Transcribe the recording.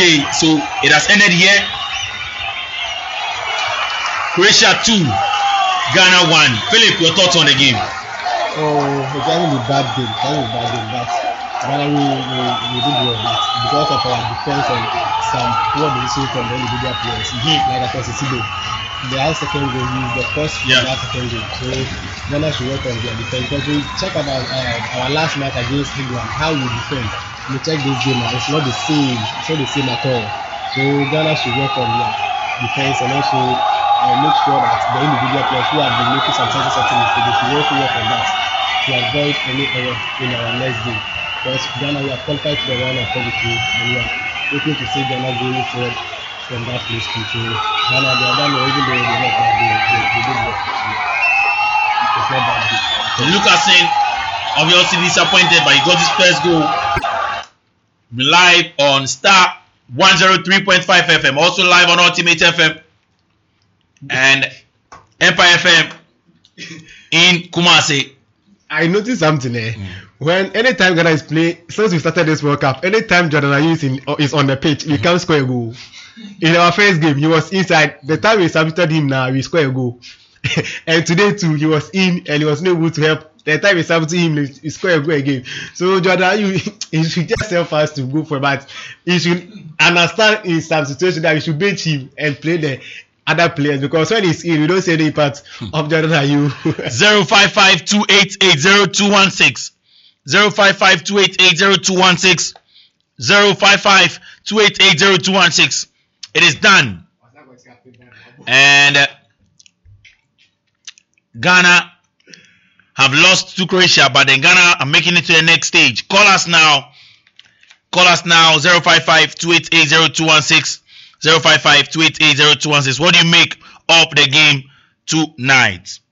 Okay, so it has ended here. Croatia 2, Ghana 1. Philip, your thoughts on the game? Oh, it's having a bad game. But Ghana we did well. But because of our defense and some poor decisions from the individual players, like I said, they have second goal. The first that second goal. So Ghana should work on their defense. Because we check about our last match against England, how we defend. We check this game now. It's not the same. It's not the same at all. So Ghana should work on their defense and also make sure that the individual players who have been making some mistakes, they should also work on that to avoid any error in our next game. Because Ghana, we are qualified to the round of 32 and we are hoping to see Ghana going forward from that place too. So Ghana, they are done, even though they did work. It's not bad. So Lucasen obviously disappointed, but he got his first goal. Live on Star 103.5 FM, also live on Ultimate FM and Empire FM in Kumasi. I noticed something there. When anytime Ghana is playing, since we started this World Cup, anytime Jordan Ayew is on the pitch, we can't score a goal. In our first game, he was inside. The time we submitted him now, we score a goal. And today too, he was in and he was not able to help. The time we submitted him, he scored a goal again. So Jordan Ayew, he should just help us to go for that. He should understand in some situation that we should bench him and play the other players, because when he's in, we don't see any part of Jordan Ayew. 055-288-0216 055-288-0216 055-288-0216. It is done. And Ghana have lost to Croatia, but then Ghana are making it to the next stage. Call us now 055-288-0216 055-288-0216. What do you make of the game tonight?